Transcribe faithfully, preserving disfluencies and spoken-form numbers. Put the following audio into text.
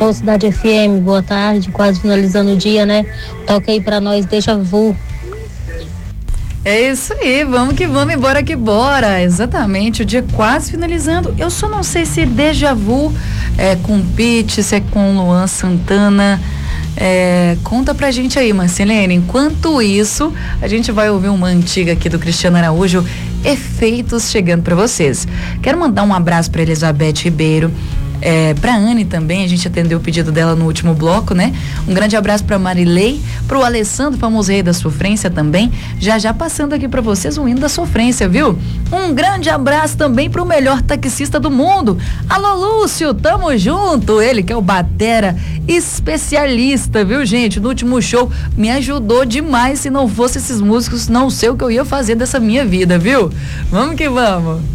Alô, Cidade F M, boa tarde, quase finalizando o dia, né? Toca aí pra nós, Déjà Vu. É isso aí, vamos que vamos, embora que bora. Exatamente, o dia quase finalizando. Eu só não sei se Déjà Vu é com Pitty, se é com Luan Santana. É, conta pra gente aí, Marcelene. Enquanto isso, a gente vai ouvir uma antiga aqui do Cristiano Araújo, Efeitos, chegando pra vocês. Quero mandar um abraço pra Elizabeth Ribeiro. É, pra Anne também, a gente atendeu o pedido dela no último bloco, né? Um grande abraço pra Marilei, pro Alessandro, famoso rei da sofrência também. Já já passando aqui pra vocês o hino da sofrência, viu? Um grande abraço também pro melhor taxista do mundo. Alô, Lúcio, tamo junto. Ele que é o batera especialista, viu, gente? No último show me ajudou demais. Se não fosse esses músicos, não sei o que eu ia fazer dessa minha vida, viu? Vamos que vamos.